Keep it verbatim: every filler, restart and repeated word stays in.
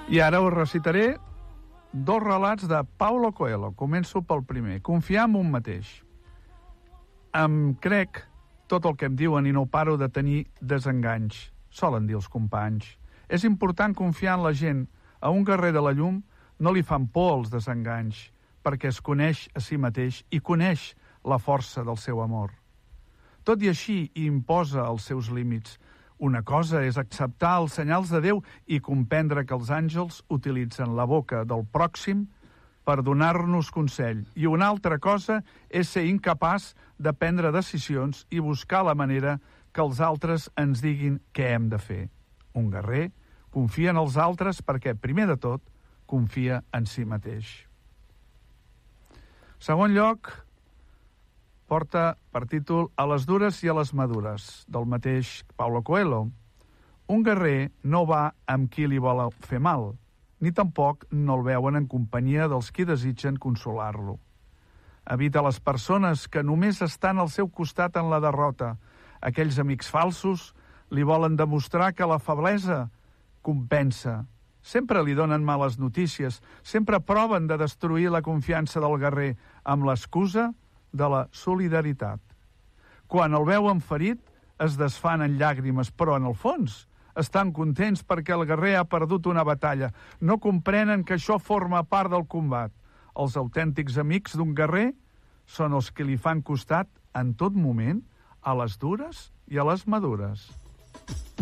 I ara us recitaré dos relats de Paulo Coelho. Començo pel primer. Confiar en un mateix. Em crec tot el que em diuen i no paro de tenir desenganys, solen dir els companys. És important confiar en la gent. A un guerrer de la llum no li fan por els desenganys, perquè es coneix a si mateix i coneix la força del seu amor. Tot i així, imposa els seus límits. Una cosa és acceptar els senyals de Déu i comprendre que els àngels utilitzen la boca del pròxim per donar-nos consell. I una altra cosa és ser incapaç de prendre decisions i buscar la manera que els altres ens diguin què hem de fer. Un guerrer confia en els altres perquè, primer de tot, confia en si mateix. Segon lloc, porta per títol A les dures i a les madures, del mateix Paulo Coelho. Un guerrer no va amb qui li vol fer mal, ni tampoc no el veuen en companyia dels qui desitgen consolar-lo. Evita les persones que només estan al seu costat en la derrota. Aquells amics falsos li volen demostrar que la feblesa compensa. Sempre li donen males notícies, sempre proven de destruir la confiança del guerrer amb l'excusa de la solidaritat. Quan el veuen ferit, es desfan en llàgrimes, però en el fons estan contents perquè el guerrer ha perdut una batalla. No comprenen que això forma part del combat. Els autèntics amics d'un guerrer són els que li fan costat en tot moment, a les dures i a les madures.